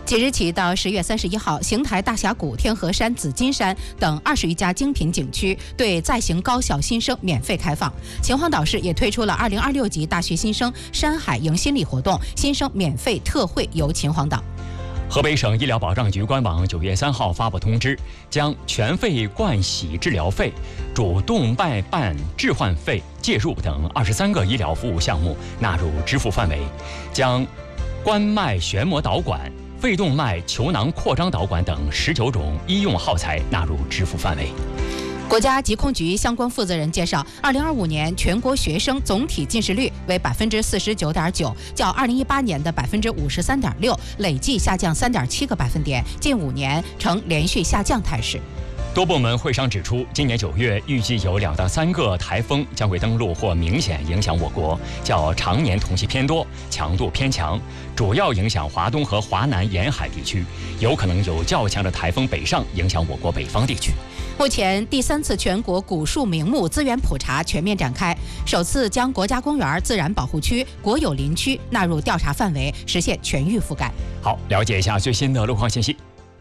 即日起到10月31号，邢台大峡谷、天河山、紫金山等20余家精品景区对在行高校新生免费开放。秦皇岛市也推出了2026级大学新生山海迎新礼活动，新生免费特惠游秦皇岛。 河北省医疗保障局官网9月3号发布通知，将全肺冠洗治疗费、主动脉瓣置换费介入等23个医疗服务项目纳入支付范围，将冠脉旋膜导管、肺动脉球囊扩张导管等19种医用耗材纳入支付范围。 国家疾控局相关负责人介绍，2025年全国学生总体近视率为49.9%，较2018年的53.6%累计下降3.7个百分点，近5年呈连续下降态势。 多部门会商指出，今年9月预计有2到3个台风将会登陆或明显影响我国，较常年同期偏多，强度偏强，主要影响华东和华南沿海地区，有可能有较强的台风北上影响我国北方地区。 目前第3次全国古树名木资源普查全面展开，首次将国家公园、自然保护区、国有林区纳入调查范围，实现全域覆盖。 好，了解一下最新的路况信息。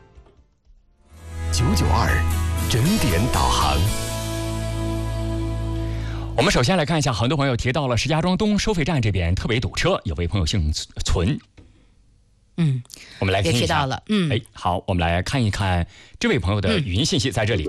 992整点导航。 我们首先来看一下，很多朋友提到了石家庄东收费站这边特别堵车，有位朋友姓存。我们来听一下。 也提到了， 好，我们来看一看这位朋友的语音信息在这里。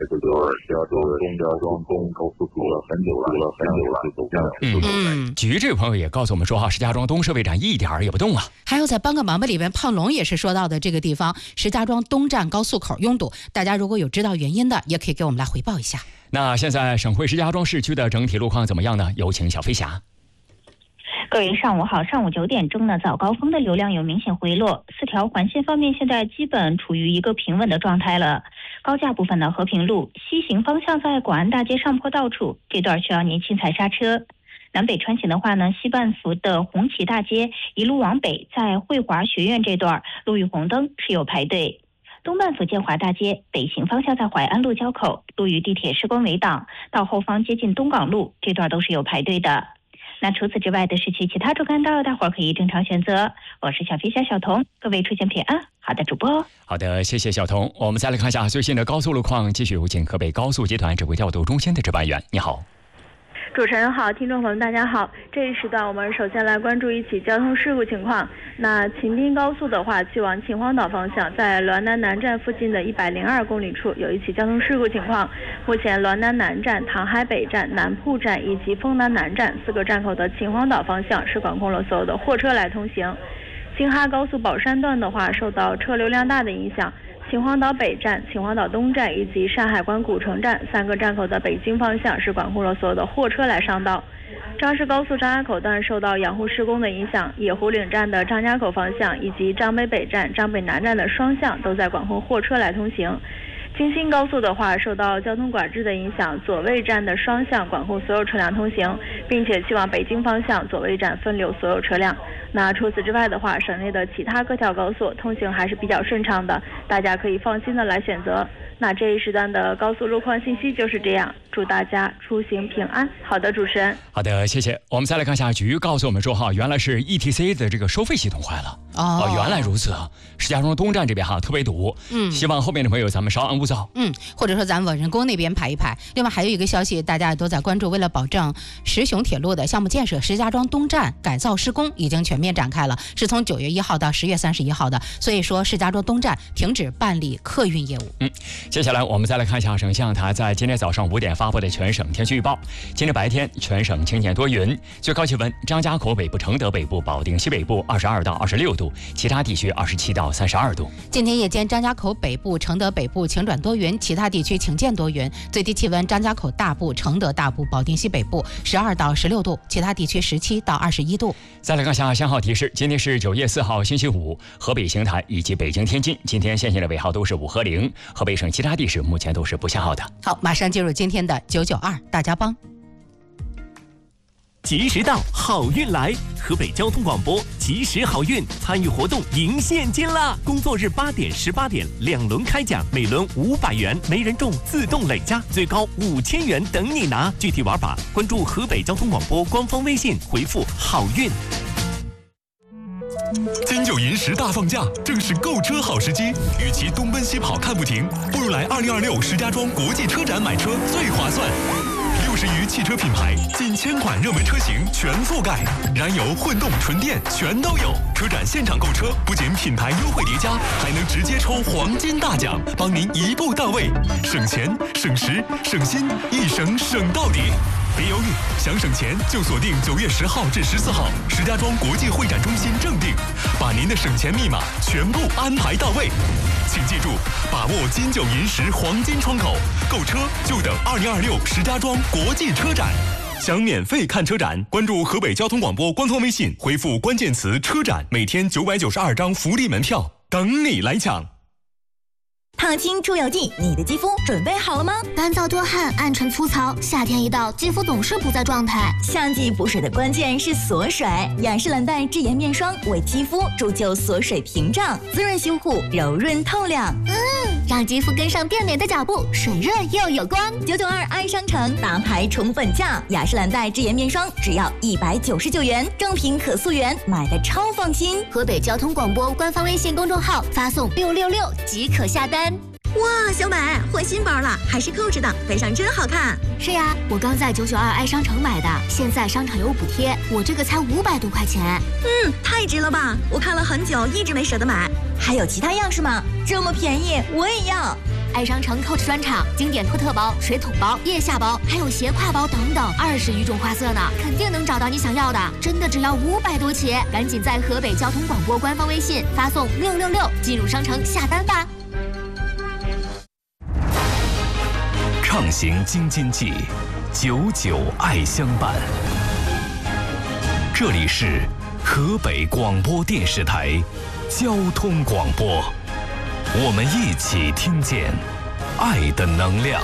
局这位朋友也告诉我们说哈，石家庄东收费站一点也不动啊。 还有在帮个忙吧里边，胖龙也是说到的这个地方，石家庄东站高速口拥堵，大家如果有知道原因的，也可以给我们来汇报一下。 那现在省会石家庄市区的整体路况怎么样呢？有请小飞侠。 各位上午好，上午9点钟呢，早高峰的流量有明显回落，4条环线方面现在基本处于一个平稳的状态了。高架部分的和平路西行方向在广安大街上坡道处，这段需要您轻踩刹车。南北穿行的话呢，西半幅的红旗大街一路往北，在汇华学院这段路遇红灯是有排队。东半幅建华大街北行方向在淮安路交口，路遇地铁施工围挡，到后方接近东港路这段都是有排队的。那除此之外的市区其他主干道，大伙儿可以正常选择。我是小飞侠小童，各位出行平安。好的，主播。 好的，谢谢小童。我们再来看一下最新的高速路况，继续有请河北高速集团指挥调度中心的值班员。你好。 主持人好，听众朋友们大家好。这一时段我们首先来关注一起交通事故情况。那秦滨高速的话，去往秦皇岛方向，在滦南南站附近的102公里处有一起交通事故情况。目前滦南南站、唐海北站、南铺站以及丰南南站4个站口的秦皇岛方向是管控了所有的货车来通行。京哈高速宝山段的话，受到车流量大的影响，秦皇岛北站、秦皇岛东站以及上海关古城站3个站口的北京方向是管控了所有的货车来上道。张氏高速张家口段受到养护施工的影响，野湖岭站的张家口方向以及张北北站、张北南站的双向都在管控货车来通行。京新高速的话，受到交通管制的影响，左卫站的双向管控所有车辆通行，并且去往北京方向左卫站分流所有车辆。那除此之外的话，省内的其他各条高速通行还是比较顺畅的，大家可以放心的来选择。那这一时段的高速路况信息就是这样，祝大家出行平安。好的，主持人。 好的，谢谢。我们再来看一下局告诉我们说哈，原来是 ETC 的这个收费系统坏了。原来如此啊！石家庄东站这边哈特别堵，希望后面的朋友咱们稍安勿躁， 或者说咱往人工那边排一排。另外还有一个消息，大家也都在关注，为了保证石雄铁路的项目建设，石家庄东站改造施工已经全面展开了，是从9月1号到10月31号的，所以说石家庄东站停止办理客运业务。 接下来我们再来看一下省气象台在今天早上5点发布的全省天气预报。今天白天全省晴天多云，最高气温张家口北部、承德北部、保定西北部22到26度，其他地区27到32度。 今天夜间张家口北部、承德北部晴转多云，其他地区晴见多云，最低气温张家口大部、承德大部、保定西北部12到16度，其他地区17到21度。 再来看下先号提示，今天是9月4号星期五，河北邢台以及北京天津今天限行的尾号都是5和0，河北省其他地市目前都是不限号的。 好，马上进入今天的992大家帮。 及时到，好运来！河北交通广播及时好运参与活动赢现金啦！工作日8点、18点2轮开奖，每轮500元，没人中自动累加，最高5000元等你拿。具体玩法关注河北交通广播官方微信，回复好运。金九银石大放价，正是购车好时机。与其东奔西跑看不停，不如来2026石家庄国际车展买车最划算。60余汽车品牌，近1000款热门车型全覆盖，燃油、混动、纯电全都有。车展现场购车，不仅品牌优惠叠加，还能直接抽黄金大奖，帮您一步到位，省钱、省时、省心，一省省到底。别犹豫，想省钱就锁定9月10号至14号，石家庄国际会展中心正定，把您的省钱密码全部安排到位。请记住，把握金九银石黄金窗口，购车就等2026石家庄国际车展。想免费看车展，关注河北交通广播官方微信，回复关键词“车展”，每天992张福利门票等你来抢。 烫青出油剂，你的肌肤准备好了吗？ 干燥多汗，暗沉粗糙，夏天一到，肌肤总是不在状态。 夏季补水的关键是锁水，雅诗兰黛智妍面霜为肌肤铸就锁水屏障，滋润修护，柔润透亮。 让肌肤跟上变美的脚步，水润又有光。 992爱商城大牌宠粉价，雅诗兰黛智妍面霜只要199元，正品可溯源，买的超放心。 河北交通广播官方微信公众号发送666即可下单。 哇，小美换新包了，还是扣着的，背上真好看。 是呀，我刚在992爱商城买的，现在商场有补贴，我这个才500多块钱。 太值了吧！我看了很久，一直没舍得买。还有其他样式吗？这么便宜，我也要。 爱商城 Coach 专场，经典托特包、水桶包、腋下包，还有斜挎包等等，20余种花色呢，肯定能找到你想要的。真的只要500多起，赶紧在河北交通广播官方微信发送666进入商城下单吧。 畅行京津冀，99爱相伴。这里是河北广播电视台交通广播，我们一起听见爱的能量。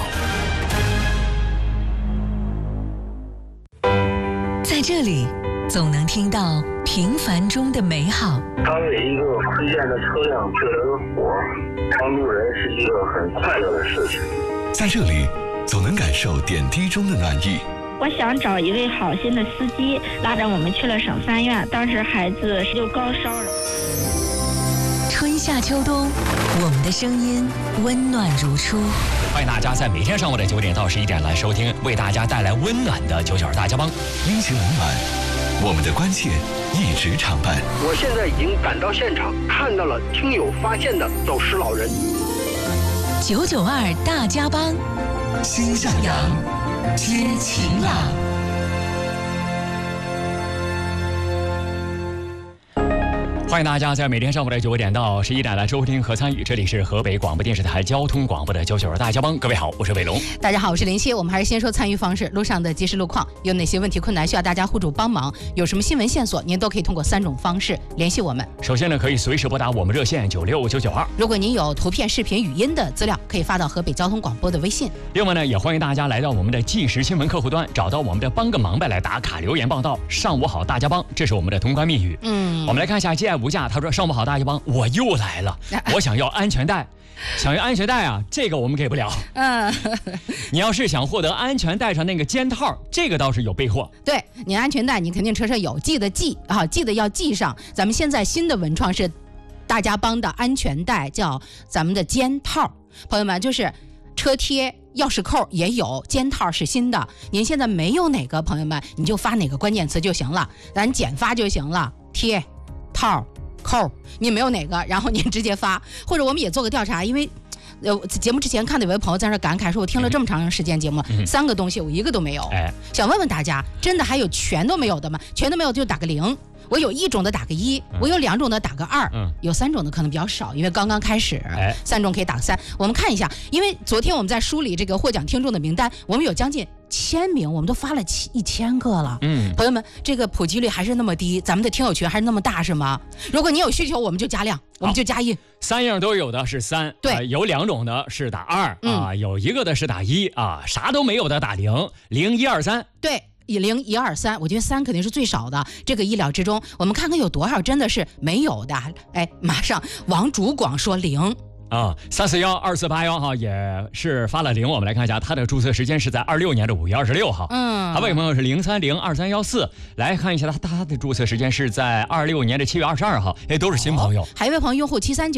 在这里，总能听到平凡中的美好。 当一个推荐的车辆救了个火，帮助人是一个很快乐的事情。 在这里，总能感受点滴中的暖意。 我想找一位好心的司机，拉着我们去了省3院，当时孩子就高烧了。 春夏秋冬，我们的声音温暖如初。 欢迎大家在每天上午的9点到11点来收听，为大家带来温暖的99大家帮。 阴晴冷暖，我们的关切一直常伴。 我现在已经赶到现场，看到了听友发现的走失老人。 992大家帮， 心向阳，天晴朗。 欢迎大家在每天上午的9点到11点来收听和参与，这里是河北广播电视台交通广播的99大家帮。各位好，我是伟龙。 大家好，我是林夕。我们还是先说参与方式，路上的即时路况，有哪些问题困难需要大家互助帮忙，有什么新闻线索，您都可以通过3种方式联系我们。 首先呢，可以随时拨打我们热线96992。 如果您有图片、视频、语音的资料，可以发到河北交通广播的微信。 另外呢，也欢迎大家来到我们的即时新闻客户端，找到我们的帮个忙呗来打卡留言报道。上午好，大家帮，这是我们的通关密语。我们来看一下接爱无价，他说上午好大家帮，我又来了，我想要安全带。想要安全带啊，这个我们给不了。你要是想获得安全带上那个肩套，这个倒是有备货。 对，你安全带你肯定车上有，记得要系上。咱们现在新的文创是大家帮的安全带，叫咱们的肩套。朋友们，就是车贴、钥匙扣也有，肩套是新的。您现在没有哪个，朋友们你就发哪个关键词就行了，咱简发就行了，贴、套、扣，你没有哪个，然后您直接发。或者我们也做个调查，因为节目之前看到有位朋友在那感慨说，我听了这么长时间节目，3个东西我一个都没有。想问问大家，真的还有全都没有的吗？全都没有就打个0，我有1种的打个1，我有2种的打个2，有3种的可能比较少，因为刚刚开始，3种可以打个3。我们看一下，因为昨天我们在梳理这个获奖听众的名单，我们有将近1000名，我们都发了1000个了。朋友们，这个普及率还是那么低，咱们的听友群还是那么大，是吗？如果你有需求，我们就加量，我们就加1，3 样都有的是3， 对， 有2种的是打2啊，有1个的是打1啊，啥都没有的打0，0、1、2、3， 对。0、1、2、3，我觉得3肯定是最少的，这个意料之中。我们看看有多少真的是没有的。马上王主广说0， 啊，3412481哈也是发了0，我们来看一下，他的注册时间是在26年的5月26号。他位朋友是0302314，来看一下他的注册时间是在26年的7月22号，都是新朋友。 还有一位朋友用户739